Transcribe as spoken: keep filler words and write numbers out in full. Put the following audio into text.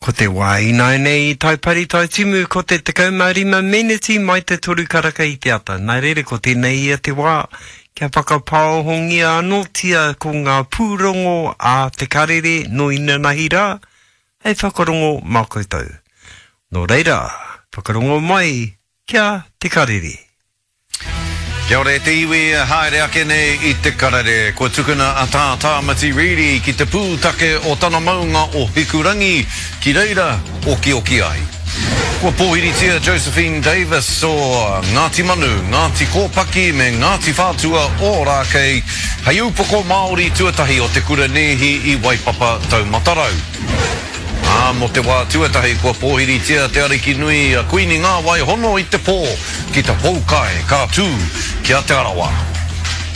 Ko te wāina nei i tai pari tai timu ko te tekau marima meneti mai te toru karaka i te ata. Nai rere ko tēnei ia te wā. Kia whakapāohongi anō tia ko ngā pūrongo a te karere no ina nahi rā. Hei whakarongo mā koutou. Nō reira, whakarongo mai kia te karere. Kia ora te iwi haere ake nei i te karere. Ko tukuna a tā tāmati riri ki te pūtake o tana maunga o Hikurangi ki reira o ki oki ai. Ko pōhiritia Josephine Davis o Ngāti Manu, Ngāti Kōpaki me Ngāti Whātua o Rākei. Hei upoko Māori tuatahi o te kura nehi i Waipapa Taumatarau. Ah, mo te wā tuatahi kua pōhiritia te ariki nui a kuini ngā wai hono i te pō ki te pōkai kā tū ki a te arawa.